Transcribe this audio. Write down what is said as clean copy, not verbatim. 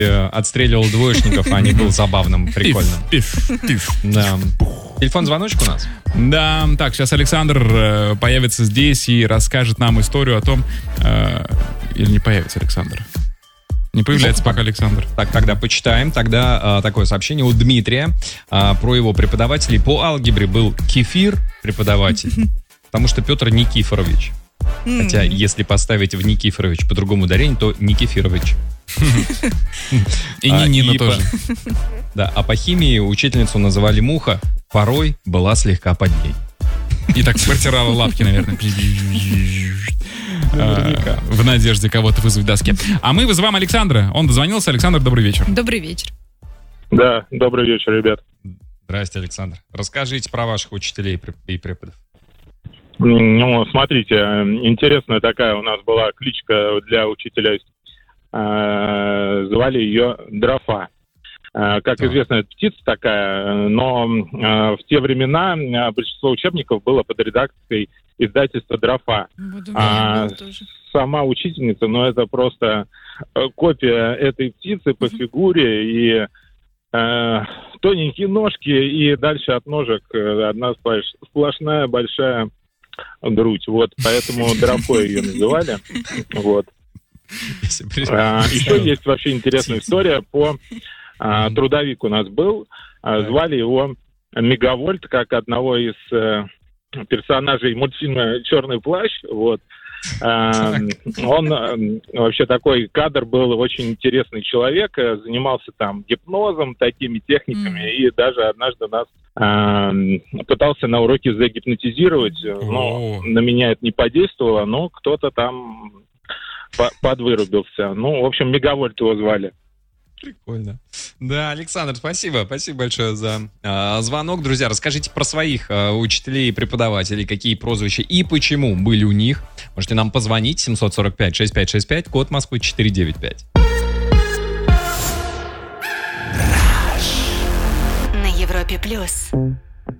отстреливал двоечников, а не был забавным, прикольным. Да. Телефон звоночек у нас? Да, так, сейчас Александр появится здесь и расскажет нам историю о том... Или не появится Александр? Не появляется пока Александр. Так, тогда почитаем. Тогда такое сообщение у Дмитрия про его преподавателей. По алгебре был Кефир преподаватель, потому что Петр Никифорович. Хотя, если поставить в Никифорович по другому ударению, то Никифорович. И Нина тоже. Да, а по химии учительницу называли Муха, порой была слегка под ней. И так протирала лапки, наверное. В надежде кого-то вызвать доски. А мы вызываем Александра. Он дозвонился. Александр, добрый вечер. Добрый вечер. Да, добрый вечер, ребят. Здрасте, Александр. Расскажите про ваших учителей и преподов. Ну, смотрите, интересная такая у нас была кличка для учителя. Звали ее Дрофа. Как известно, это птица такая, но в те времена большинство учебников было под редакцией издательства «Дрофа». Сама учительница, ну, это просто копия этой птицы по фигуре, и тоненькие ножки, и дальше от ножек одна сплошная большая грудь. Вот, поэтому Дрофой ее называли. Вот. Еще есть вообще интересная история по... Трудовик у нас был, звали его Мегавольт, как одного из персонажей мультфильма «Черный плащ». Вот. Он вообще такой кадр был, очень интересный человек, занимался там гипнозом, такими техниками, и даже однажды нас пытался на уроке загипнотизировать, но на меня это не подействовало, но кто-то там подвырубился. Ну, в общем, Мегавольт его звали. Прикольно. Да, Александр, спасибо. Спасибо большое за звонок. Друзья, расскажите про своих учителей и преподавателей, какие прозвища и почему были у них. Можете нам позвонить 745-6565, код Москвы 495. На Европе+.